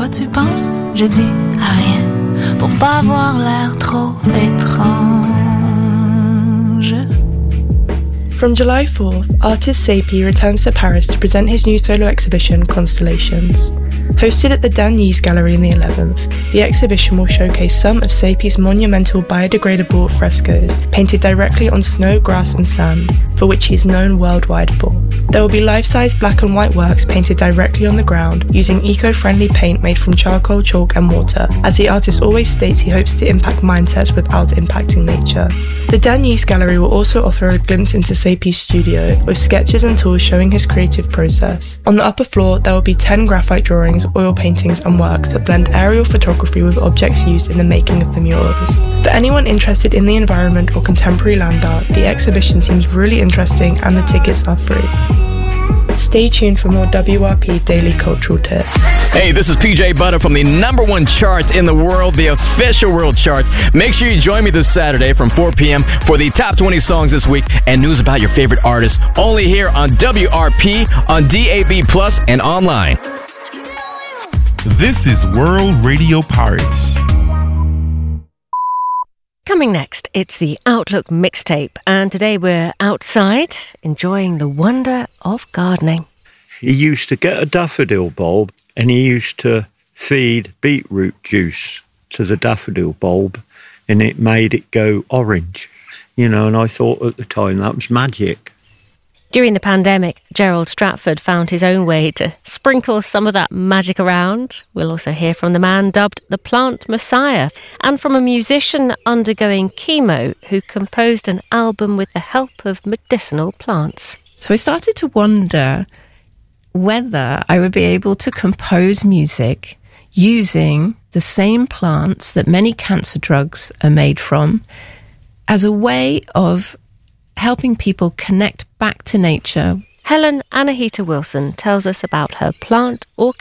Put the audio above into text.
quoi tu penses? Je dis à rien, pour pas avoir l'air trop étrange. From July 4th, artist Sapie returns to Paris to present his new solo exhibition, Constellations. Hosted at the Dagny's Gallery in the 11th, the exhibition will showcase some of Sapie's monumental biodegradable frescoes painted directly on snow, grass and sand, for which he is known worldwide for. There will be life-size black and white works painted directly on the ground using eco-friendly paint made from charcoal, chalk and water, as the artist always states he hopes to impact mindsets without impacting nature. The Dagny's Gallery will also offer a glimpse into Sapie's studio, with sketches and tools showing his creative process. On the upper floor, there will be 10 graphite drawings, oil paintings and works that blend aerial photography with objects used in the making of the murals. For anyone interested in the environment or contemporary land art, the exhibition seems really interesting and the tickets are free. Stay tuned for more WRP Daily Cultural Tips. Hey, this is PJ Butter from the #1 chart in the world, the official world charts. Make sure you join me this Saturday from 4 p.m. for the top 20 songs this week and news about your favorite artists, only here on WRP, on DAB+, and online. This is World Radio Paris. Coming next, it's the Outlook mixtape, and today we're outside enjoying the wonder of gardening. He used to get a daffodil bulb and he used to feed beetroot juice to the daffodil bulb and it made it go orange. You know, and I thought at the time that was magic. During the pandemic, Gerald Stratford found his own way to sprinkle some of that magic around. We'll also hear from the man dubbed the Plant Messiah and from a musician undergoing chemo who composed an album with the help of medicinal plants. So I started to wonder whether I would be able to compose music using the same plants that many cancer drugs are made from as a way of helping people connect back to nature. Helen Anahita Wilson tells us about her plant orchid